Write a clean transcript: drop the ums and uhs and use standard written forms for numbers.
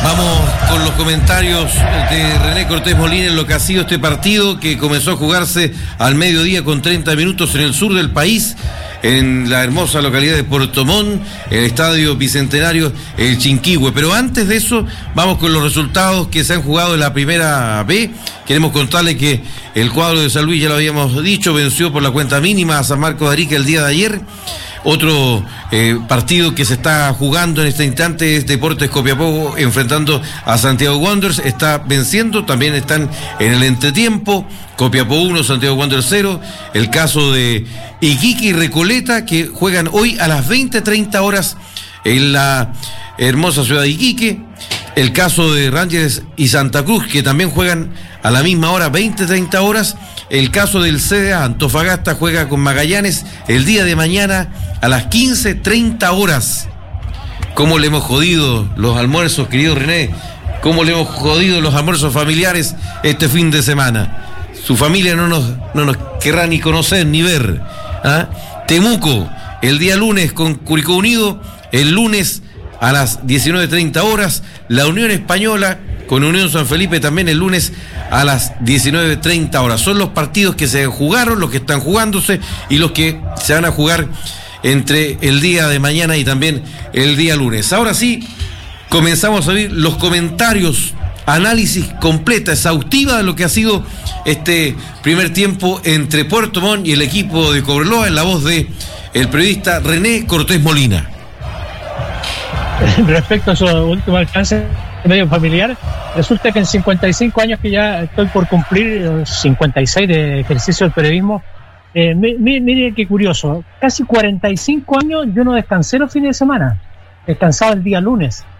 Vamos con los comentarios de René Cortés Molina en lo que ha sido este partido que comenzó a jugarse al mediodía con 30 minutos en el sur del país, en la hermosa localidad de Puerto Montt, el estadio bicentenario El Chinquihue. Pero antes de eso, vamos con los resultados que se han jugado en la primera B. Queremos contarle que el cuadro de San Luis, ya lo habíamos dicho, venció por la cuenta mínima a San Marcos de Arica el día de ayer. Otro partido que se está jugando en este instante es Deportes Copiapó enfrentando a Santiago Wanderers. Está venciendo, también están en el entretiempo. Copiapó 1, Santiago Wanderers 0. El caso de Iquique y Recoleta, que juegan hoy a las 20:30 horas en la hermosa ciudad de Iquique. El caso de Rangers y Santa Cruz, que también juegan a la misma hora, 20:30 horas. El caso del CDA Antofagasta juega con Magallanes el día de mañana a las 15:30 horas. ¿Cómo le hemos jodido los almuerzos, querido René? ¿Cómo le hemos jodido los almuerzos familiares este fin de semana? Su familia no nos querrá ni conocer ni ver. ¿Ah? Temuco, el día lunes con Curicó Unido, el lunes a las 19:30 horas. La Unión Española con Unión San Felipe también el lunes a las 19:30 horas. Son los partidos que se jugaron, los que están jugándose y los que se van a jugar entre el día de mañana y también el día lunes. Ahora sí, comenzamos a ver los comentarios, análisis completa, exhaustiva de lo que ha sido este primer tiempo entre Puerto Montt y el equipo de Cobreloa, en la voz de el periodista René Cortés Molina. Respecto a su último alcance medio familiar, resulta que en 55 años que ya estoy por cumplir, 56 de ejercicio del periodismo, mire qué curioso, casi 45 años yo no descansé los fines de semana, descansaba el día lunes.